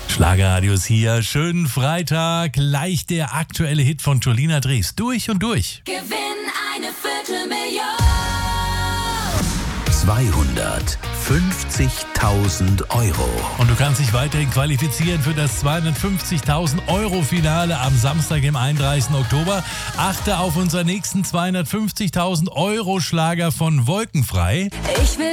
Schlagerradius hier, schönen Freitag, gleich der aktuelle Hit von Jolina Drees, durch und durch. Gewinn eine Viertelmillion. 250.000 Euro. Und du kannst dich weiterhin qualifizieren für das 250.000 Euro Finale am Samstag, im 31. Oktober. Achte auf unseren nächsten 250.000 Euro Schlager von Wolkenfrei. Ich will